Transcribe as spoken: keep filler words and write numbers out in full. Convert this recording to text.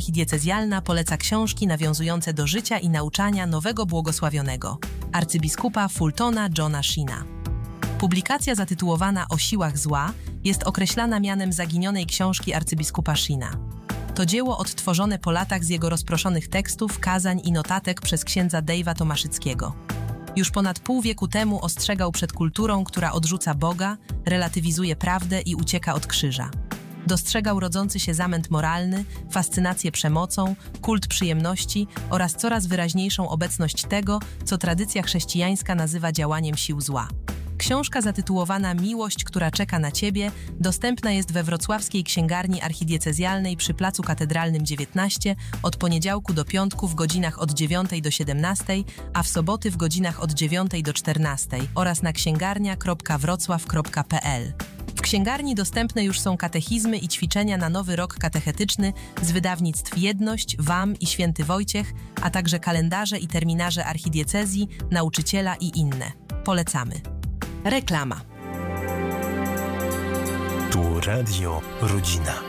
archidiecezjalna poleca książki nawiązujące do życia i nauczania nowego błogosławionego, arcybiskupa Fultona Johna Sheena. Publikacja zatytułowana O siłach zła jest określana mianem zaginionej książki arcybiskupa Sheena. To dzieło odtworzone po latach z jego rozproszonych tekstów, kazań i notatek przez księdza Dave'a Tomaszyckiego. Już ponad pół wieku temu ostrzegał przed kulturą, która odrzuca Boga, relatywizuje prawdę i ucieka od krzyża. Dostrzegał rodzący się zamęt moralny, fascynację przemocą, kult przyjemności oraz coraz wyraźniejszą obecność tego, co tradycja chrześcijańska nazywa działaniem sił zła. Książka zatytułowana Miłość, która czeka na Ciebie dostępna jest we wrocławskiej księgarni archidiecezjalnej przy Placu Katedralnym dziewiętnaście od poniedziałku do piątku w godzinach od dziewiątej do siedemnastej, a w soboty w godzinach od dziewiątej do czternastej oraz na księgarnia kropka wrocław kropka p l. W księgarni dostępne już są katechizmy i ćwiczenia na nowy rok katechetyczny z wydawnictw Jedność, W A M i Święty Wojciech, a także kalendarze i terminarze archidiecezji, nauczyciela i inne. Polecamy. Reklama. Tu Radio Rodzina.